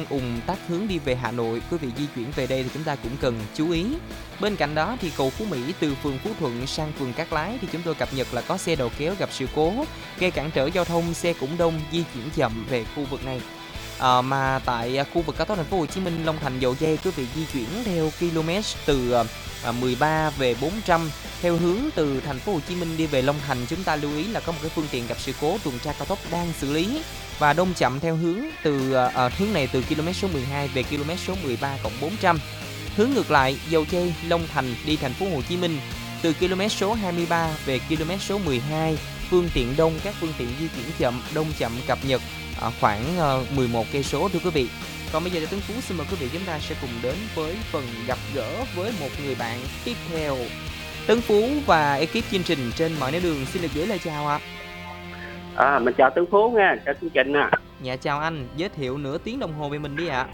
ùn tắc hướng đi về Hà Nội. Quý vị di chuyển về đây thì chúng ta cũng cần chú ý. Bên cạnh đó thì cầu Phú Mỹ từ phường Phú Thuận sang phường Cát Lái thì chúng tôi cập nhật là có xe đầu kéo gặp sự cố gây cản trở giao thông, xe cũng đông, di chuyển chậm về khu vực này. Mà tại khu vực cao tốc Thành phố Hồ Chí Minh Long Thành Dầu Giây, quý vị di chuyển theo km từ 13 về 400 theo hướng từ Thành phố Hồ Chí Minh đi về Long Thành, chúng ta lưu ý là có một cái phương tiện gặp sự cố tuần tra cao tốc đang xử lý và đông chậm theo hướng từ hướng này từ km số 12 về km số 13+400. Hướng ngược lại Dầu Giây Long Thành đi Thành phố Hồ Chí Minh từ km số 23 về km số 12, phương tiện đông, các phương tiện di chuyển chậm, đông chậm cập nhật khoảng 11 cây số thưa quý vị. Còn bây giờ Tấn Phú xin mời quý vị chúng ta sẽ cùng đến với phần gặp gỡ với một người bạn tiếp theo. Tấn Phú và ekip chương trình trên mọi nẻo đường xin được gửi lời chào ạ. Mình chào Tấn Phú nha, chào chương trình nè. Dạ chào anh, giới thiệu nửa tiếng đồng hồ về mình đi ạ.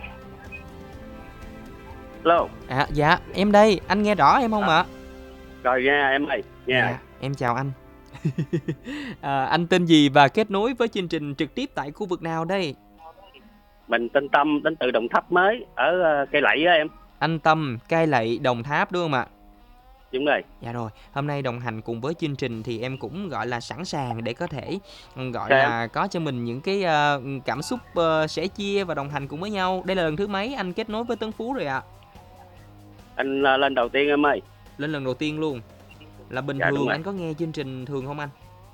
Hello. Dạ, em đây, anh nghe rõ em không ạ? Rồi nha em ơi, nha. Dạ, em chào anh. Anh tên gì và kết nối với chương trình trực tiếp tại khu vực nào đây? Mình tên Tâm, đến từ Đồng Tháp mới, ở Cây Lậy á em. Anh Tâm, Cai Lậy, Đồng Tháp đúng không ạ? Đúng rồi. Dạ rồi, hôm nay đồng hành cùng với chương trình thì em cũng gọi là sẵn sàng để có thể gọi là có cho mình những cái cảm xúc sẻ chia và đồng hành cùng với nhau. Đây là lần thứ mấy anh kết nối với Tấn Phú rồi ạ? Anh lên đầu tiên em ơi. Lên lần đầu tiên luôn. Là bình thường anh có nghe chương trình thường không anh?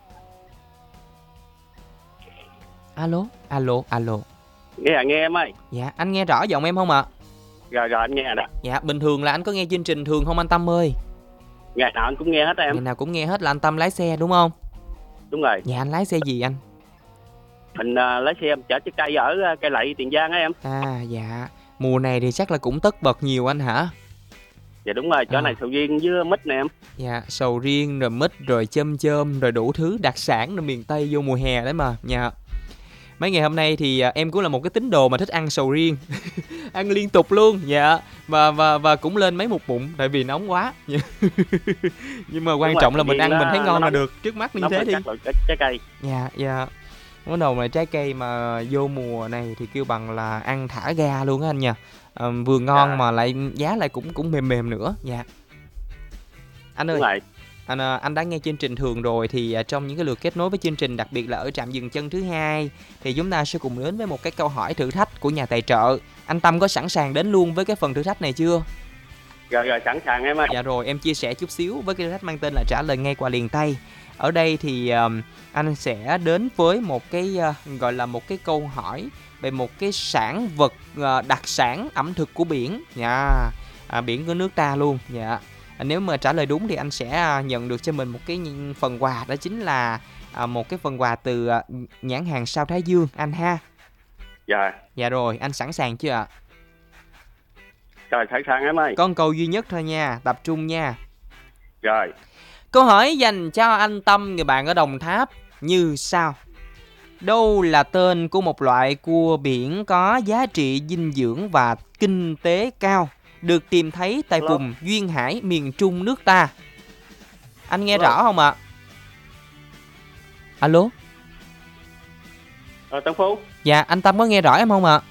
Alo. Nghe em ơi. Dạ, anh nghe rõ giọng em không ạ? Rồi anh nghe nè. Dạ, bình thường là anh có nghe chương trình thường không anh Tâm ơi? Ngày nào anh cũng nghe hết em. Ngày nào cũng nghe hết là anh Tâm lái xe đúng không? Đúng rồi. Dạ, anh lái xe gì anh? Mình lái xe chở trái cây ở Cây Lậy, Tiền Giang á em. Dạ, mùa này thì chắc là cũng tất bật nhiều anh hả? Dạ đúng rồi, chỗ này sầu riêng với mít nè em. Dạ, sầu riêng rồi mít rồi chôm rồi đủ thứ đặc sản rồi miền Tây vô mùa hè đấy mà. Dạ. Mấy ngày hôm nay thì em cũng là một cái tín đồ mà thích ăn sầu riêng. Ăn liên tục luôn. Dạ. Và cũng lên mấy một bụng tại vì nóng quá. Nhưng mà quan trọng là mình ăn mình thấy ngon là được. Trước mắt như thế đi. Trái cây. Dạ. Món đầu này trái cây mà vô mùa này thì kêu bằng là ăn thả ga luôn á anh nha. Vừa ngon mà lại giá lại cũng mềm nữa. Dạ. Anh ơi. Anh đã nghe chương trình thường rồi thì trong những cái lượt kết nối với chương trình, đặc biệt là ở trạm dừng chân thứ 2 thì chúng ta sẽ cùng đến với một cái câu hỏi thử thách của nhà tài trợ. Anh Tâm có sẵn sàng đến luôn với cái phần thử thách này chưa? Rồi sẵn sàng em ơi. Dạ rồi, em chia sẻ chút xíu với cái thử thách mang tên là trả lời ngay qua liền tay. Ở đây thì anh sẽ đến với một cái gọi là một cái câu hỏi về một cái sản vật đặc sản ẩm thực của biển. Biển của nước ta luôn. Dạ. Nếu mà trả lời đúng thì anh sẽ nhận được cho mình một cái phần quà, đó chính là một cái phần quà từ nhãn hàng Sao Thái Dương anh ha. Dạ rồi, anh sẵn sàng chưa ạ? Rồi sẵn sàng em ơi. Có một câu duy nhất thôi nha, tập trung nha. Rồi. Câu hỏi dành cho anh Tâm, người bạn ở Đồng Tháp như sau. Đâu là tên của một loại cua biển có giá trị dinh dưỡng và kinh tế cao, được tìm thấy tại vùng duyên hải miền Trung nước ta? Anh nghe rõ không ạ? Alo. Tấn Phú. Dạ, anh Tâm có nghe rõ em không ạ?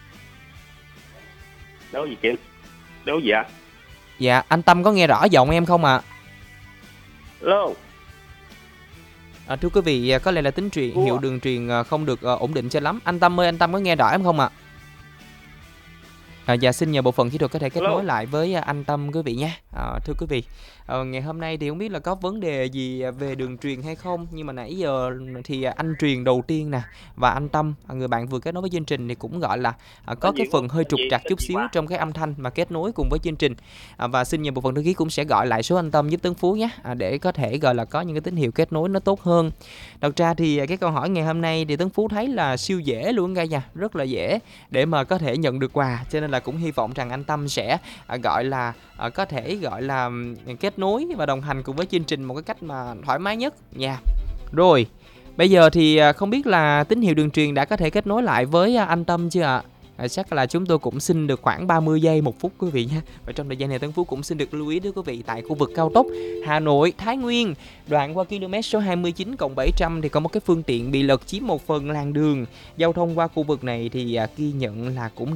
Đâu gì Kim? Đâu gì ạ? Dạ, anh Tâm có nghe rõ giọng em không ạ? Alo. Thưa quý vị, có lẽ là tính hiệu đường truyền không được ổn định cho lắm. Anh Tâm ơi, anh Tâm có nghe rõ em không ạ? Dạ, xin nhờ bộ phận kỹ thuật có thể kết nối lại với anh Tâm quý vị nhé. Thưa quý vị, ngày hôm nay thì không biết là có vấn đề gì về đường truyền hay không, nhưng mà nãy giờ thì anh truyền đầu tiên nè, và anh Tâm, người bạn vừa kết nối với chương trình thì cũng gọi là có cái phần hơi trục trặc chút xíu trong cái âm thanh mà kết nối cùng với chương trình. Và xin nhờ bộ phận thư ký cũng sẽ gọi lại số anh Tâm giúp Tấn Phú nhé, để có thể gọi là có những cái tín hiệu kết nối nó tốt hơn. Thật ra thì cái câu hỏi ngày hôm nay thì Tấn Phú thấy là siêu dễ luôn cả nhà, rất là dễ để mà có thể nhận được quà, cho nên là cũng hy vọng rằng anh Tâm sẽ gọi là có thể gọi là kết nối và đồng hành cùng với chương trình một cái cách mà thoải mái nhất nha. Rồi, bây giờ thì không biết là tín hiệu đường truyền đã có thể kết nối lại với anh Tâm chưa ạ? Chắc là chúng tôi cũng xin được khoảng 30 giây 1 phút quý vị nha. Và trong thời gian này Tấn Phú cũng xin được lưu ý đến quý vị tại khu vực cao tốc Hà Nội Thái Nguyên, đoạn qua km số 29+700 thì có một cái phương tiện bị lật chiếm một phần làn đường. Giao thông qua khu vực này thì ghi nhận là cũng